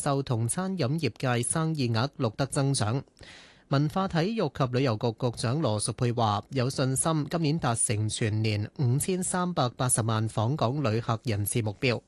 售同餐飲業界生意額錄得增長。文化體育及旅遊局局長羅淑佩話：有信心今年達成全年5380萬訪港旅客人次目標。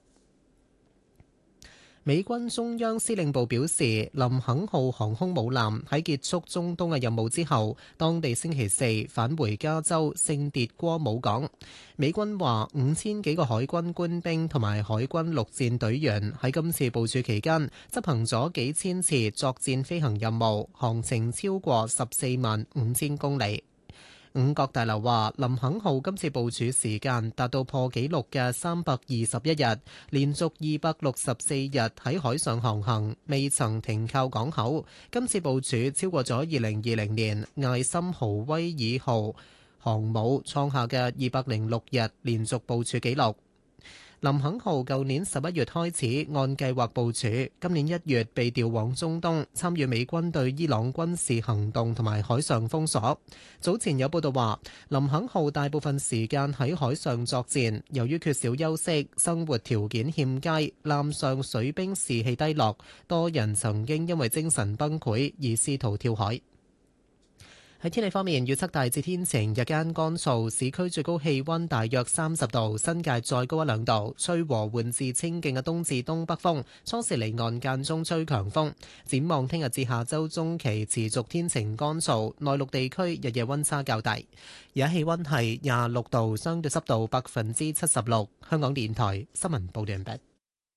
美軍中央司令部表示，林肯號航空母艦喺結束中東嘅任務之後，當地星期四返回加州聖迭戈姆港。美軍話5000幾個海軍官兵同埋海軍陸戰隊員喺今次部署期間執行咗幾千次作戰飛行任務，航程超過145000公里。五角大樓話，林肯號今次部署時間達到破紀錄嘅321日，連續264日喺海上航行，未曾停靠港口。今次部署超過咗2020年艾森豪威爾號航母創下嘅206日連續部署紀錄。林肯號舊年11月開始按計劃部署，今年1月被調往中東參與美軍對伊朗軍事行動同埋海上封鎖。早前有報道話，林肯號大部分時間喺海上作戰，由於缺少休息，生活條件欠佳，艦上水兵士氣低落，多人曾經因為精神崩潰而試圖跳海。喺天氣方面，預測大致天晴，日間乾燥，市區最高氣溫大約30度，新界再高1-2度，吹和緩至清勁嘅東至東北風，初時離岸間中吹強風。展望聽日至下周中期持續天晴乾燥，內陸地區日夜溫差較大。而家氣溫係26度，相對濕度76%。香港電台新聞報道完畢。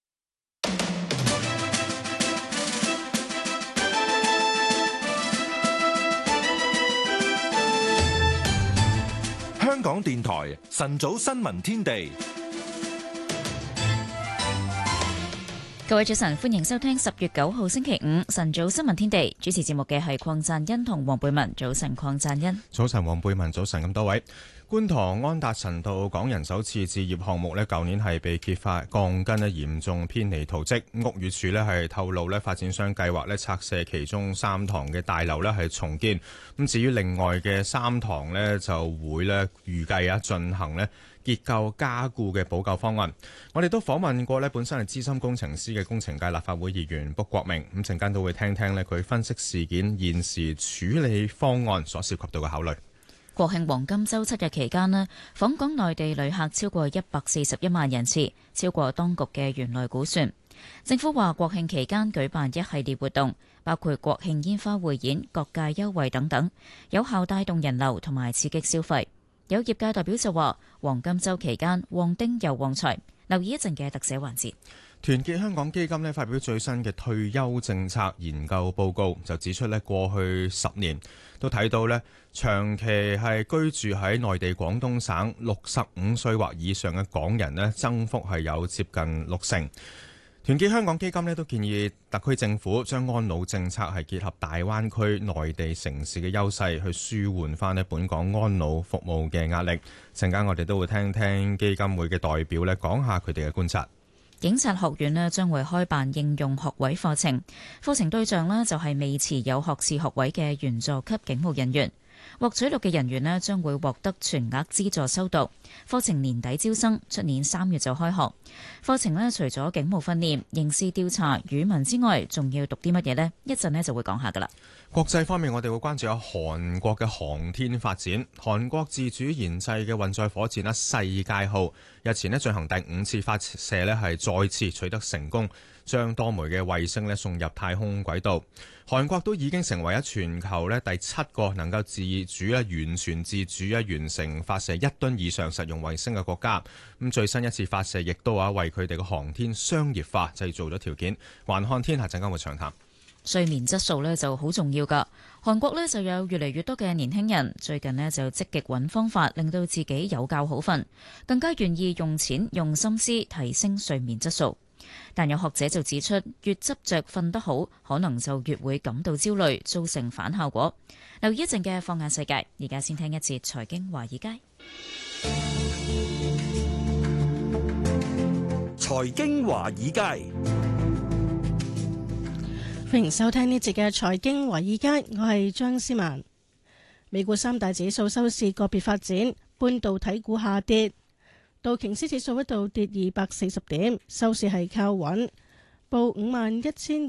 香港電台晨早新聞天地， 各位早晨，歡迎收聽10月9號星期五晨早新聞天地。主持節目嘅係鄺贊恩同黃貝文。早晨，鄺贊恩。 早晨，黃貝文。早晨，咁多位。觀塘安達臣道港人首次置業項目呢，舊年係被揭發鋼筋嚴重偏離圖則。屋宇署呢係透露呢，發展商計劃呢拆卸其中3幢嘅大樓呢係重建。咁至於另外嘅3幢呢，就會呢預計進行呢結構加固嘅補救方案。我哋都訪問過呢本身係資深工程師嘅工程界立法會議員卜國明，咁陣間都會聽聽呢佢分析事件現時處理方案所涉及到嘅考慮。 國慶黃金週7日期間呢，訪港內地旅客超過141萬人次，超過當局嘅原來估算。政府話國慶期間舉辦一系列活動，包括國慶煙花匯演、各界優惠等等，有效帶動人流同埋刺激消費。有業界代表就話，黃金週期間旺丁又旺財。留意一陣嘅特寫環節。 團結香港基金呢發表最新嘅退休政策研究報告，就指出呢過去10年都睇到呢長期係居住喺內地廣東省65歲或以上嘅港人呢增幅係有接近60%。團結香港基金呢都建議特區政府將安老政策係結合大灣區內地城市嘅優勢，去舒緩翻呢本港安老服務嘅壓力。陣間我哋都會聽聽基金會嘅代表呢講下佢哋嘅觀察。 警察學院呢將會開辦應用學位課程，課程對象呢就係未持有學士學位嘅員佐級警務人員。獲取錄嘅人員呢將會獲得全額資助修讀。課程年底招生，出年3月就開學。課程呢除咗警務訓練、刑事調查、語文之外，仲要讀啲乜嘢呢？一陣呢就會講下噶啦。 國際方面，我哋會關注下韓國嘅航天發展。韓國自主研製嘅運載火箭世界號日前進行第5次發射係再次取得成功，將多枚嘅衛星送入太空軌道。韓國都已經成為全球第7個能夠自主完全自主完成發射1噸以上實用衛星嘅國家。咁最新一次發射亦都為佢哋嘅航天商業化製造咗條件。環看天下陣間會長談。 睡眠質素呢就好重要㗎。韓國呢就有越嚟越多嘅年輕人最近呢就積極揾方法，令到自己有覺好瞓，更加願意用錢用心思提升睡眠質素。但有學者就指出，越執着瞓得好，可能就越會感到焦慮，造成反效果。留意一陣嘅放眼世界，而家先聽一節財經華爾街。 財經華爾街。 歡迎收聽呢節嘅財經華爾街，我係張思文。美股3大指數收市個別發展，半導體股下跌，道瓊斯指數一度跌240點，收市係靠穩，報51,200